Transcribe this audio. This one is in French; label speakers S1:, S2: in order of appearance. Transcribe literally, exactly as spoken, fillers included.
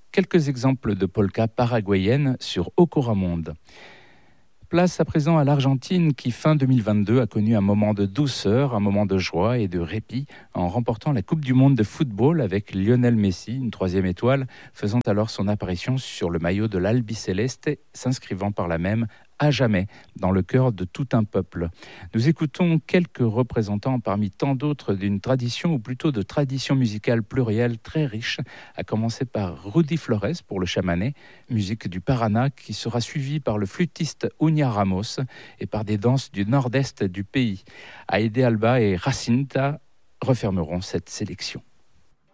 S1: quelques exemples de polka paraguayenne sur Ocoramonde. Place à présent à l'Argentine qui, fin deux mille vingt-deux, a connu un moment de douceur, un moment de joie et de répit en remportant la Coupe du monde de football avec Lionel Messi, une troisième étoile, faisant alors son apparition sur le maillot de l'Albiceleste, s'inscrivant par là même à jamais dans le cœur de tout un peuple. Nous écoutons quelques représentants parmi tant d'autres d'une tradition, ou plutôt de tradition musicale plurielle très riche, à commencer par Rudy Flores pour le chamané, musique du Paraná, qui sera suivie par le flûtiste Unia Ramos et par des danses du nord-est du pays. Aide Alba et Jacinta refermeront cette sélection.